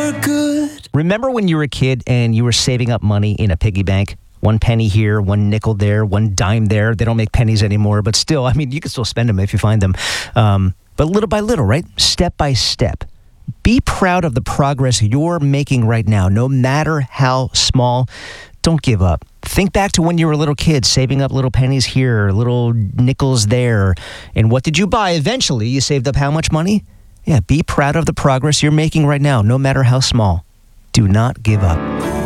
for good. Remember when you were a kid and you were saving up money in a piggy bank? 1 penny here, 1 nickel there, 1 dime there. They don't make pennies anymore, but still, I mean, you can still spend them if you find them. But little by little, right? Step by step. Be proud of the progress you're making right now, no matter how small. Don't give up. Think back to when you were a little kid, saving up little pennies here, little nickels there. And what did you buy eventually? You saved up how much money? Yeah, be proud of the progress you're making right now, no matter how small. Do not give up.